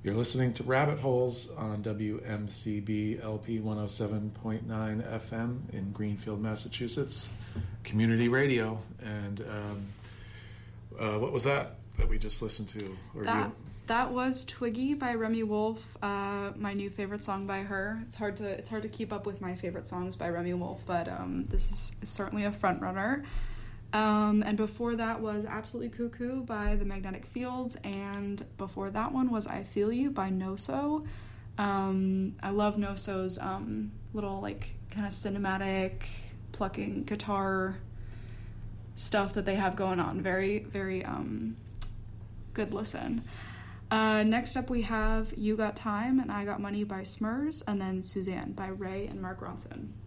You're listening to Rabbit Holes on WMCB LP 107.9 FM in Greenfield, Massachusetts, community radio. And what was that we just listened to? That was Twiggy by Remi Wolf, my new favorite song by her. It's hard to keep up with my favorite songs by Remi Wolf, but this is certainly a front runner. And before that was Absolutely Cuckoo by The Magnetic Fields, and before that one was I Feel You by Noso. I love Noso's little like kind of cinematic plucking guitar stuff that they have going on. Very, very good listen. Next up we have You Got Time and I Got Money by Smurs, and then Suzanne by Ray and Mark Ronson.